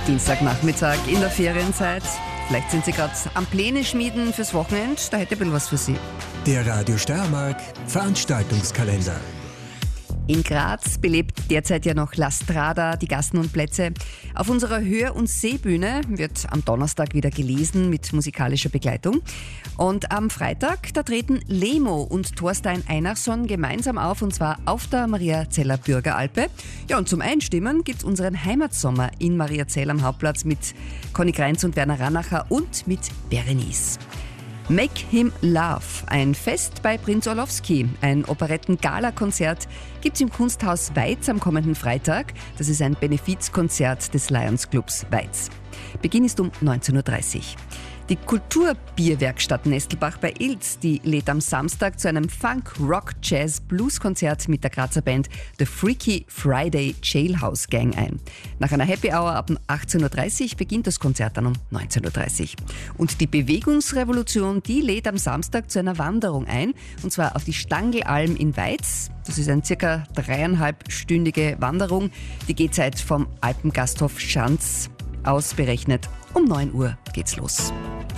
Dienstagnachmittag in der Ferienzeit. Vielleicht sind Sie gerade am Pläne schmieden fürs Wochenende. Da hätte ich ein bisschen was für Sie. Der Radio Steiermark Veranstaltungskalender. In Graz belebt derzeit ja noch La Strada die Gassen und Plätze. Auf unserer Hör- und Seebühne wird am Donnerstag wieder gelesen mit musikalischer Begleitung. Und am Freitag, da treten Lemo und Thorstein Einarsson gemeinsam auf, und zwar auf der Mariazeller Bürgeralpe. Ja, und zum Einstimmen gibt's unseren Heimatsommer in Mariazell am Hauptplatz mit Conny Kreinz und Werner Ranacher und mit Berenice. Make Him Love, ein Fest bei Prinz Orlowski, ein Operetten-Gala-Konzert gibt's im Kunsthaus Weiz am kommenden Freitag. Das ist ein Benefizkonzert des Lions Clubs Weiz. Beginn ist um 19.30 Uhr. Die Kulturbierwerkstatt Nestelbach bei Ilz, die lädt am Samstag zu einem Funk-Rock-Jazz-Blues-Konzert mit der Grazer Band The Freaky Friday Jailhouse Gang ein. Nach einer Happy Hour ab 18.30 Uhr beginnt das Konzert dann um 19.30 Uhr. Und die Bewegungsrevolution, die lädt am Samstag zu einer Wanderung ein, und zwar auf die Stangelalm in Weiz. Das ist eine circa 3,5-stündige Wanderung. Die Gehzeit vom Alpengasthof Schanz aus berechnet. Um 9 Uhr geht's los.